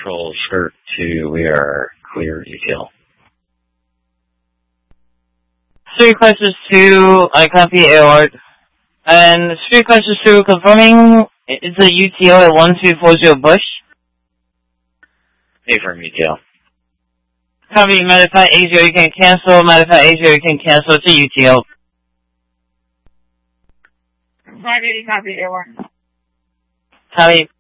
Control Skirt 2, we are clear UTL. Street Crisis 2, I copy AOR. And Street Crisis 2 confirming it's a UTL at 1240 Bush. Affirm UTL. Copy, matter of fact, A0 you can cancel, matter of fact, A0 you can cancel, it's a UTL. 580 copy AOR. Copy.